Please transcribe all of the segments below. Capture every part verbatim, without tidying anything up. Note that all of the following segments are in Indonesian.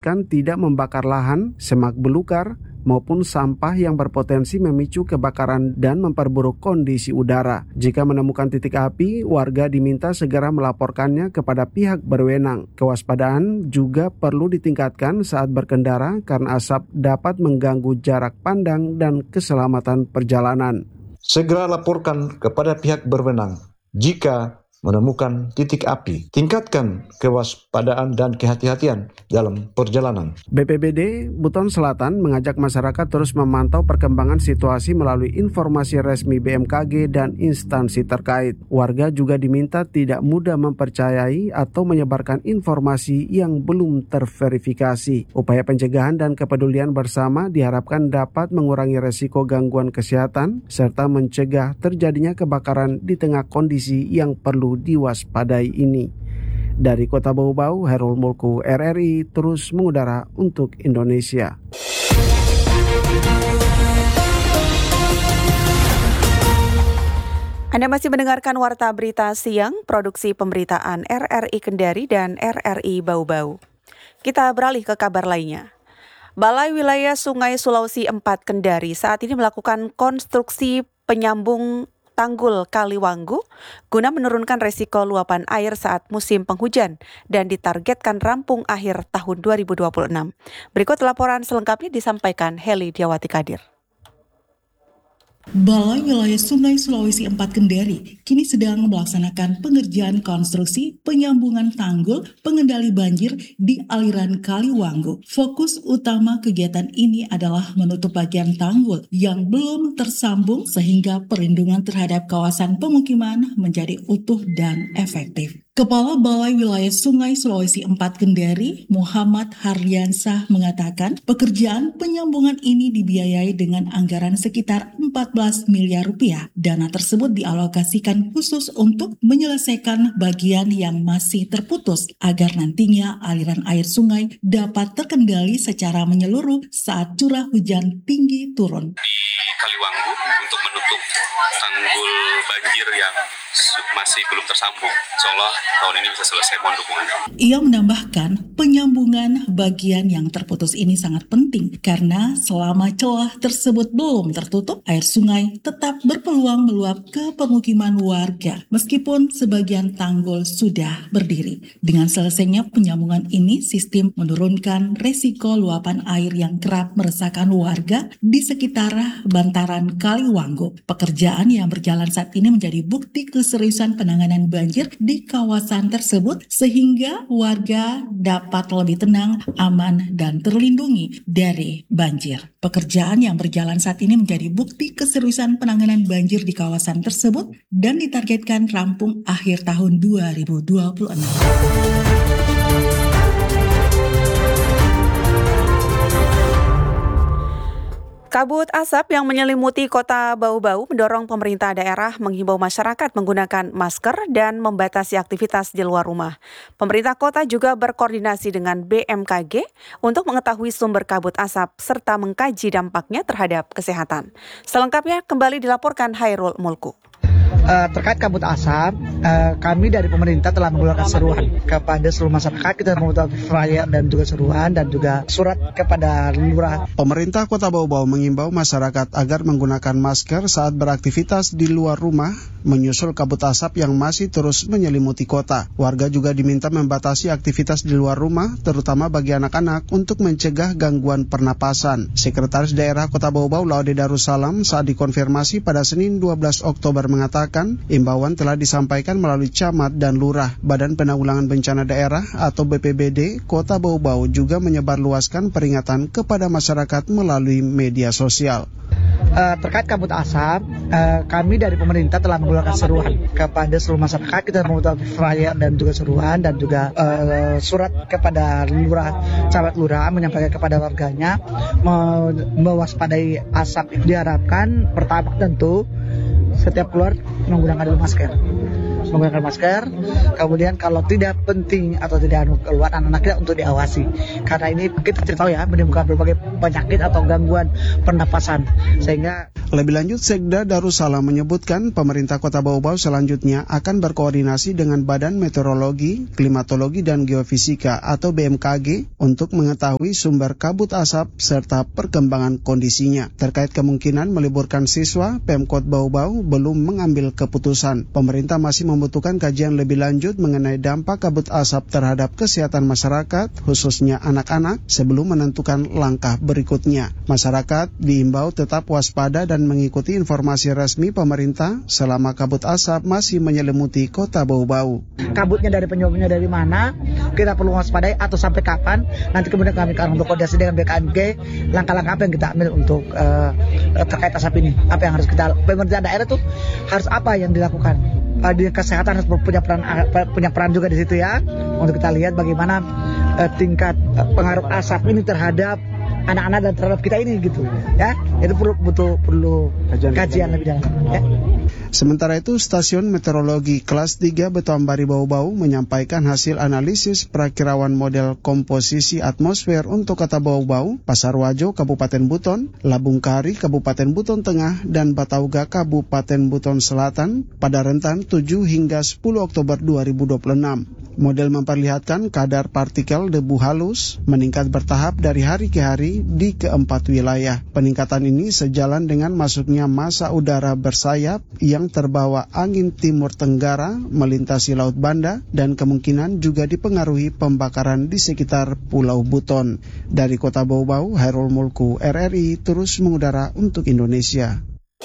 diharapkan tidak membakar lahan, semak belukar, maupun sampah yang berpotensi memicu kebakaran dan memperburuk kondisi udara. Jika menemukan titik api, warga diminta segera melaporkannya kepada pihak berwenang. Kewaspadaan juga perlu ditingkatkan saat berkendara karena asap dapat mengganggu jarak pandang dan keselamatan perjalanan. Segera laporkan kepada pihak berwenang jika menemukan titik api. Tingkatkan kewaspadaan dan kehati-hatian dalam perjalanan. B P B D Buton Selatan mengajak masyarakat terus memantau perkembangan situasi melalui informasi resmi B M K G dan instansi terkait. Warga juga diminta tidak mudah mempercayai atau menyebarkan informasi yang belum terverifikasi. Upaya pencegahan dan kepedulian bersama diharapkan dapat mengurangi resiko gangguan kesehatan serta mencegah terjadinya kebakaran di tengah kondisi yang perlu diwaspadai ini. Dari Kota Bau-Bau, Hairul Mulku, R R I terus mengudara untuk Indonesia. Anda masih mendengarkan Warta Berita Siang, produksi pemberitaan R R I Kendari dan R R I Bau-Bau. Kita beralih ke kabar lainnya. Balai Wilayah Sungai Sulawesi empat Kendari saat ini melakukan konstruksi penyambung Tanggul Kaliwanggu guna menurunkan resiko luapan air saat musim penghujan dan ditargetkan rampung akhir tahun dua ribu dua puluh enam. Berikut laporan selengkapnya disampaikan Heli Diawati Kadir. Balai Wilayah Sungai Sulawesi empat Kendari kini sedang melaksanakan pengerjaan konstruksi penyambungan tanggul pengendali banjir di aliran Kaliwanggu. Fokus utama kegiatan ini adalah menutup bagian tanggul yang belum tersambung sehingga perlindungan terhadap kawasan pemukiman menjadi utuh dan efektif. Kepala Balai Wilayah Sungai Sulawesi empat Kendari, Muhammad Haryansah mengatakan pekerjaan penyambungan ini dibiayai dengan anggaran sekitar empat belas miliar rupiah. Dana tersebut dialokasikan khusus untuk menyelesaikan bagian yang masih terputus agar nantinya aliran air sungai dapat terkendali secara menyeluruh saat curah hujan tinggi turun. Di Kaliwanggu untuk menutup tanggul banjir yang masih belum tersambung. Insyaallah tahun ini bisa selesai, mohon dukungannya. Ia menambahkan penyambungan bagian yang terputus ini sangat penting karena selama celah tersebut belum tertutup, air sungai tetap berpeluang meluap ke pemukiman warga meskipun sebagian tanggul sudah berdiri. Dengan selesainya penyambungan ini, sistem menurunkan resiko luapan air yang kerap meresahkan warga di sekitar bantaran Kaliwanggu. Pekerjaan yang berjalan saat ini menjadi bukti keseriusan penanganan banjir di kawasan tersebut sehingga warga dapat lebih tenang, aman, dan terlindungi dari banjir. Pekerjaan yang berjalan saat ini menjadi bukti keseriusan penanganan banjir di kawasan tersebut dan ditargetkan rampung akhir tahun dua ribu dua puluh enam. Kabut asap yang menyelimuti Kota Bau-Bau mendorong pemerintah daerah menghimbau masyarakat menggunakan masker dan membatasi aktivitas di luar rumah. Pemerintah kota juga berkoordinasi dengan B M K G untuk mengetahui sumber kabut asap serta mengkaji dampaknya terhadap kesehatan. Selengkapnya kembali dilaporkan Hairul Mulku. Uh, terkait kabut asap, uh, kami dari pemerintah telah mengeluarkan seruan kepada seluruh masyarakat. Kita membuat flyer dan juga seruan dan juga surat kepada lurah. Pemerintah Kota Bau-Bau mengimbau masyarakat agar menggunakan masker saat beraktivitas di luar rumah, menyusul kabut asap yang masih terus menyelimuti kota. Warga juga diminta membatasi aktivitas di luar rumah, terutama bagi anak-anak untuk mencegah gangguan pernapasan. Sekretaris Daerah Kota Bau-Bau Laude Darussalam saat dikonfirmasi pada Senin dua belas Oktober mengatakan imbauan telah disampaikan melalui camat dan lurah. Badan Penanggulangan Bencana Daerah atau B P B D Kota Bau-Bau juga menyebarluaskan peringatan kepada masyarakat melalui media sosial. Uh, terkait kabut asap, uh, kami dari pemerintah telah mengeluarkan seruan kepada seluruh masyarakat. Kita membuat flyer dan juga seruan dan juga uh, surat kepada lurah, camat lurah menyampaikan kepada warganya mewaspadai asap. Diharapkan pertama tentu setiap keluar menggunakan masker. menggunakan masker, kemudian kalau tidak penting atau tidak anu keluar anak-anak kita untuk diawasi, karena ini kita tahu ya menimbulkan berbagai penyakit atau gangguan pernapasan sehingga Lebih lanjut, Sekda Darussalam menyebutkan pemerintah Kota Bau-Bau selanjutnya akan berkoordinasi dengan Badan Meteorologi, Klimatologi, dan Geofisika atau B M K G untuk mengetahui sumber kabut asap serta perkembangan kondisinya. Terkait kemungkinan meliburkan siswa, Pemkot Bau-Bau belum mengambil keputusan. Pemerintah masih membutuhkan kajian lebih lanjut mengenai dampak kabut asap terhadap kesehatan masyarakat, khususnya anak-anak, sebelum menentukan langkah berikutnya. Masyarakat diimbau tetap waspada dan mengikuti informasi resmi pemerintah selama kabut asap masih menyelimuti Kota Bau-Bau. Kabutnya dari penyebabnya dari mana, kita perlu waspadai atau sampai kapan, nanti kemudian kami akan berkoordinasi dengan B K M G, langkah-langkah apa yang kita ambil untuk uh, terkait asap ini, apa yang harus kita, pemerintah daerah tuh harus apa yang dilakukan. Uh, di kesehatan harus punya peran punya peran juga di situ ya, untuk kita lihat bagaimana uh, tingkat uh, pengaruh asap ini terhadap anak-anak dan terhadap kita ini gitu ya, itu perlu butuh perlu kajian, kajian lebih dalam ya. Sementara itu, Stasiun Meteorologi Kelas tiga Betuambari Bau-Bau menyampaikan hasil analisis perakiraan model komposisi atmosfer untuk Kota Bau-Bau, Pasarwajo Kabupaten Buton, Labungkari Kabupaten Buton Tengah, dan Batauga Kabupaten Buton Selatan pada rentan tujuh hingga sepuluh Oktober dua ribu dua puluh enam. Model memperlihatkan kadar partikel debu halus meningkat bertahap dari hari ke hari di keempat wilayah. Peningkatan ini sejalan dengan masuknya massa udara bersayap yang terbawa angin timur tenggara melintasi Laut Banda dan kemungkinan juga dipengaruhi pembakaran di sekitar Pulau Buton. Dari Kota Bau-Bau, Hairul Mulku, R R I terus mengudara untuk Indonesia.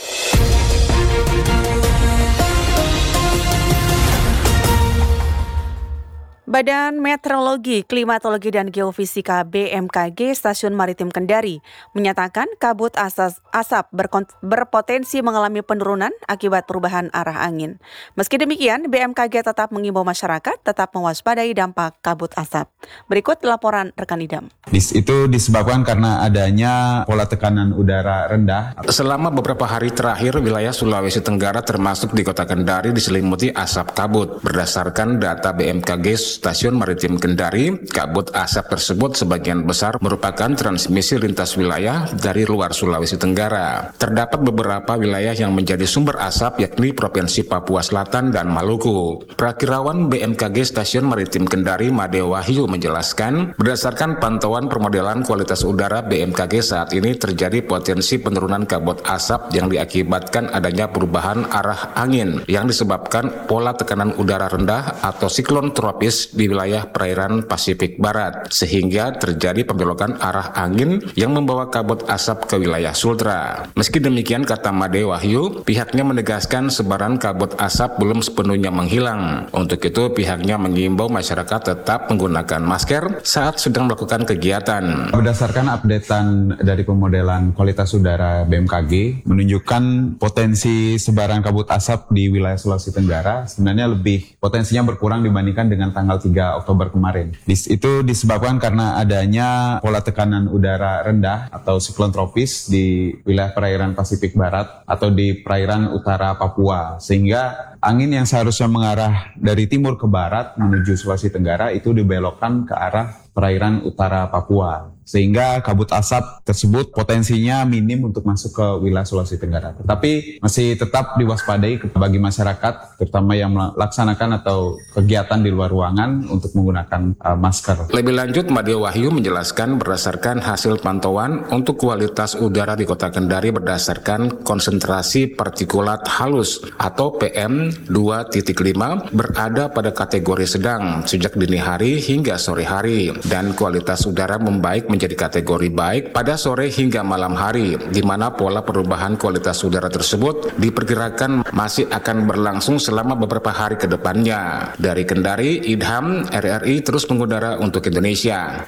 Badan Meteorologi, Klimatologi, dan Geofisika B M K G Stasiun Maritim Kendari menyatakan kabut asap, asap berpotensi mengalami penurunan akibat perubahan arah angin. Meski demikian, B M K G tetap mengimbau masyarakat tetap mewaspadai dampak kabut asap. Berikut laporan rekan Idam. Itu disebabkan karena adanya pola tekanan udara rendah. Selama beberapa hari terakhir, wilayah Sulawesi Tenggara termasuk di Kota Kendari diselimuti asap kabut. Berdasarkan data B M K G Stasiun Maritim Kendari, kabut asap tersebut sebagian besar merupakan transmisi lintas wilayah dari luar Sulawesi Tenggara. Terdapat beberapa wilayah yang menjadi sumber asap, yakni Provinsi Papua Selatan dan Maluku. Prakirawan B M K G Stasiun Maritim Kendari, Made Wahyu, menjelaskan, berdasarkan pantauan permodelan kualitas udara B M K G saat ini terjadi potensi penurunan kabut asap yang diakibatkan adanya perubahan arah angin yang disebabkan pola tekanan udara rendah atau siklon tropis di wilayah perairan Pasifik Barat, sehingga terjadi pembelokan arah angin yang membawa kabut asap ke wilayah Sultra. Meski demikian, kata Made Wahyu, pihaknya menegaskan sebaran kabut asap belum sepenuhnya menghilang. Untuk itu, pihaknya mengimbau masyarakat tetap menggunakan masker saat sedang melakukan kegiatan. Berdasarkan updatean dari pemodelan kualitas udara B M K G, menunjukkan potensi sebaran kabut asap di wilayah Sulawesi Tenggara sebenarnya lebih potensinya berkurang dibandingkan dengan tanggal tiga Oktober kemarin. Itu disebabkan karena adanya pola tekanan udara rendah atau siklon tropis di wilayah perairan Pasifik Barat atau di perairan utara Papua, sehingga angin yang seharusnya mengarah dari timur ke barat menuju Sulawesi Tenggara itu dibelokkan ke arah perairan utara Papua, sehingga kabut asap tersebut potensinya minim untuk masuk ke wilayah Sulawesi Tenggara. Tetapi masih tetap diwaspadai bagi masyarakat, terutama yang melaksanakan atau kegiatan di luar ruangan untuk menggunakan uh, masker. Lebih lanjut, Made Wahyu menjelaskan berdasarkan hasil pantauan untuk kualitas udara di Kota Kendari berdasarkan konsentrasi partikulat halus atau P M dua titik lima berada pada kategori sedang sejak dini hari hingga sore hari, dan kualitas udara membaik menjadi kategori baik pada sore hingga malam hari, di mana pola perubahan kualitas udara tersebut diperkirakan masih akan berlangsung selama beberapa hari ke depannya. Dari Kendari, Idham, R R I terus mengudara untuk Indonesia.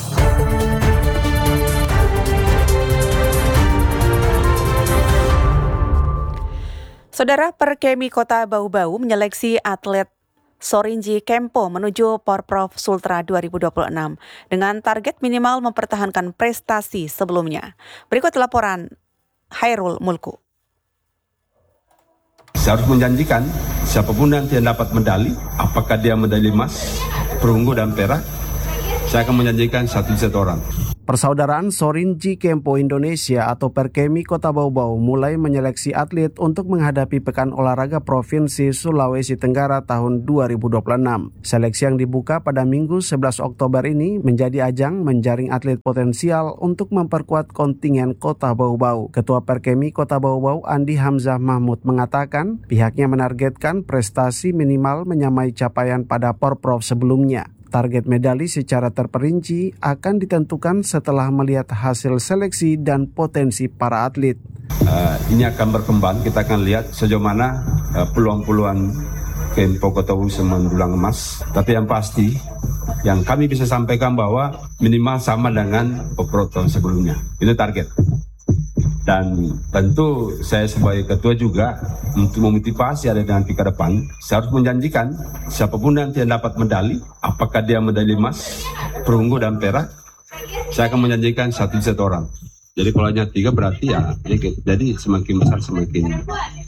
Saudara, Perkemi Kota Bau-Bau menyeleksi atlet Sorinji Kempo menuju Porprov Sultra dua ribu dua puluh enam dengan target minimal mempertahankan prestasi sebelumnya. Berikut laporan Hairul Mulku. Saya harus menjanjikan siapapun nanti yang dapat medali, apakah dia medali emas, perunggu dan perak, saya akan menjanjikan satu satu orang. Persaudaraan Sorinji Kempo Indonesia atau Perkemi Kota Bau-Bau mulai menyeleksi atlet untuk menghadapi Pekan Olahraga Provinsi Sulawesi Tenggara tahun dua ribu dua puluh enam. Seleksi yang dibuka pada Minggu sebelas Oktober ini menjadi ajang menjaring atlet potensial untuk memperkuat kontingen Kota Bau-Bau. Ketua Perkemi Kota Bau-Bau Andi Hamzah Mahmud mengatakan pihaknya menargetkan prestasi minimal menyamai capaian pada Porprov sebelumnya. Target medali secara terperinci akan ditentukan setelah melihat hasil seleksi dan potensi para atlet. Uh, ini akan berkembang, kita akan lihat sejauh mana uh, peluang-peluang Kempo Kota Bau mendulang emas. Tapi yang pasti, yang kami bisa sampaikan bahwa minimal sama dengan Porprov tahun sebelumnya. Itu target. Dan tentu saya sebagai ketua juga untuk memotivasi ada nanti ke depan, saya harus menjanjikan siapapun nanti yang dapat medali, apakah dia medali emas, perunggu dan perak, saya akan menjanjikan satu satu orang. Jadi kalau hanya tiga berarti ya, jadi semakin besar semakin.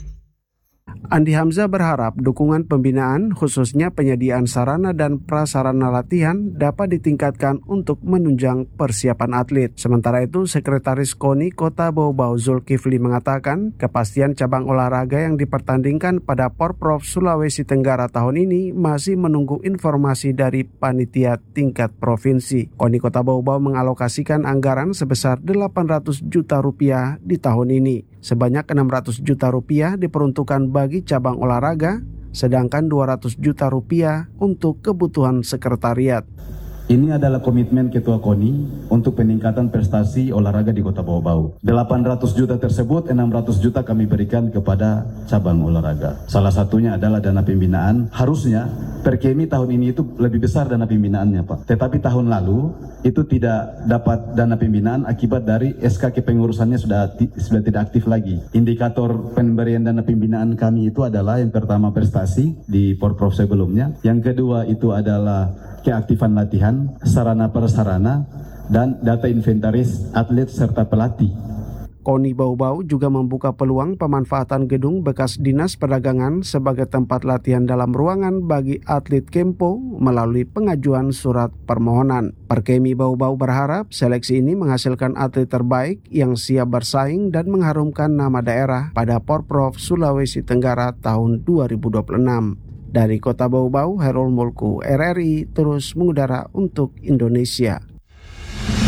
Andi Hamzah berharap dukungan pembinaan khususnya penyediaan sarana dan prasarana latihan dapat ditingkatkan untuk menunjang persiapan atlet. Sementara itu, Sekretaris KONI Kota Bau-Bau Zulkifli mengatakan kepastian cabang olahraga yang dipertandingkan pada Porprov Sulawesi Tenggara tahun ini masih menunggu informasi dari panitia tingkat provinsi. KONI Kota Bau-Bau mengalokasikan anggaran sebesar delapan ratus juta rupiah di tahun ini. Sebanyak enam ratus juta rupiah diperuntukkan bagi cabang olahraga, sedangkan dua ratus juta rupiah untuk kebutuhan sekretariat. Ini adalah komitmen Ketua KONI untuk peningkatan prestasi olahraga di Kota Bau-Bau. delapan ratus juta tersebut, enam ratus juta kami berikan kepada cabang olahraga. Salah satunya adalah dana pembinaan. Harusnya Perkemi tahun ini itu lebih besar dana pembinaannya, Pak. Tetapi tahun lalu itu tidak dapat dana pembinaan akibat dari S K kepengurusannya sudah sudah tidak aktif lagi. Indikator pemberian dana pembinaan kami itu adalah yang pertama prestasi di Porprov sebelumnya, yang kedua itu adalah keaktifan latihan, sarana prasarana, dan data inventaris atlet serta pelatih. KONI Bau-Bau juga membuka peluang pemanfaatan gedung bekas Dinas Perdagangan sebagai tempat latihan dalam ruangan bagi atlet Kempo melalui pengajuan surat permohonan. Perkemi Bau-Bau berharap seleksi ini menghasilkan atlet terbaik yang siap bersaing dan mengharumkan nama daerah pada Porprov Sulawesi Tenggara tahun dua ribu dua puluh enam. Dari Kota Bau-Bau, Herul Mulku, R R I terus mengudara untuk Indonesia.